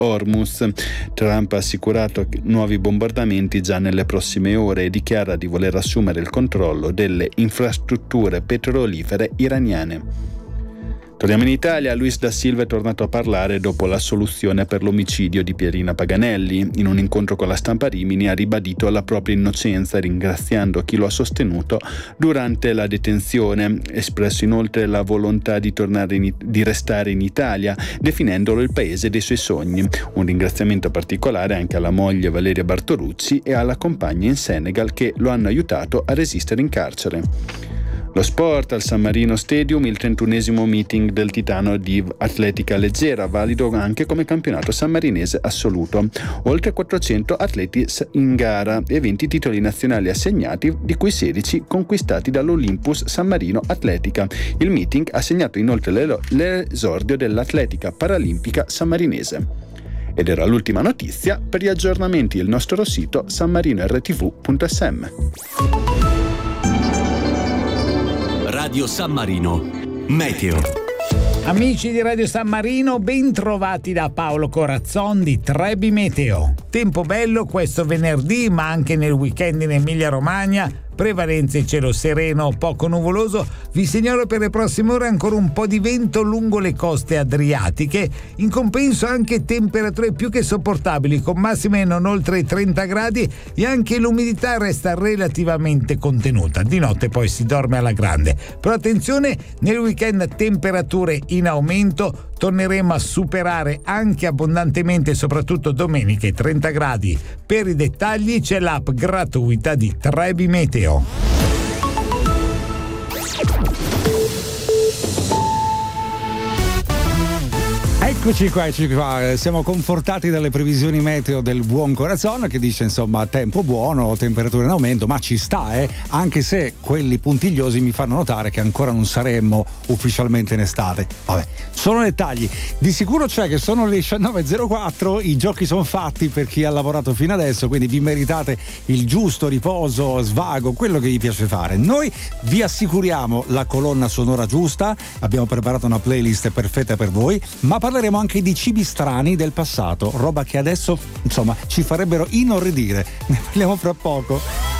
Hormuz. Trump ha assicurato nuovi bombardamenti già nelle prossime ore e dichiara di voler assumere il controllo delle infrastrutture petrolifere iraniane. Torniamo in Italia. Luis da Silva è tornato a parlare dopo l'assoluzione per l'omicidio di Pierina Paganelli. In un incontro con la stampa a Rimini ha ribadito la propria innocenza, ringraziando chi lo ha sostenuto durante la detenzione. Espresso inoltre la volontà di restare in Italia, definendolo il paese dei suoi sogni. Un ringraziamento particolare anche alla moglie Valeria Bartolucci e alla compagna in Senegal che lo hanno aiutato a resistere in carcere. Lo sport: al San Marino Stadium il 31esimo meeting del Titano di atletica leggera, valido anche come campionato sammarinese assoluto. Oltre 400 atleti in gara e 20 titoli nazionali assegnati, di cui 16 conquistati dall'Olympus San Marino Atletica. Il meeting ha segnato inoltre l'esordio dell'atletica paralimpica sammarinese. Ed era l'ultima notizia. Per gli aggiornamenti il nostro sito sanmarinordtv.sm. Radio San Marino Meteo. Amici di Radio San Marino, ben trovati da Paolo Corazzon di Trebi Meteo. Tempo bello questo venerdì, ma anche nel weekend in Emilia Romagna. Prevalenze cielo sereno, poco nuvoloso. Vi segnalo per le prossime ore ancora un po' di vento lungo le coste adriatiche. In compenso anche temperature più che sopportabili, con massime non oltre i 30 gradi, e anche l'umidità resta relativamente contenuta. Di notte poi si dorme alla grande. Però attenzione, nel weekend temperature in aumento. Torneremo a superare anche abbondantemente, soprattutto domenica, i 30 gradi. Per i dettagli c'è l'app gratuita di Trebi Meteo. Eccoci qua, siamo confortati dalle previsioni meteo del buon Corazon, che dice insomma tempo buono, temperature in aumento, ma ci sta, anche se quelli puntigliosi mi fanno notare che ancora non saremmo ufficialmente in estate. Vabbè, sono dettagli. Di sicuro c'è che sono le 19.04, i giochi sono fatti per chi ha lavorato fino adesso, quindi vi meritate il giusto riposo, svago, quello che vi piace fare. Noi vi assicuriamo la colonna sonora giusta, abbiamo preparato una playlist perfetta per voi, ma parleremo anche di cibi strani del passato, roba che adesso insomma ci farebbero inorridire. Ne parliamo fra poco.